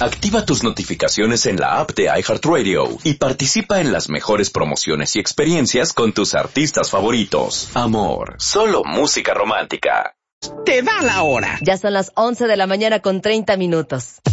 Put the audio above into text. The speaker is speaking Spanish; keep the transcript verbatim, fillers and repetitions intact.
Activa tus notificaciones en la app de iHeartRadio y participa en las mejores promociones y experiencias con tus artistas favoritos. Amor, solo música romántica. Te da la hora. Ya son las once de la mañana con treinta minutos.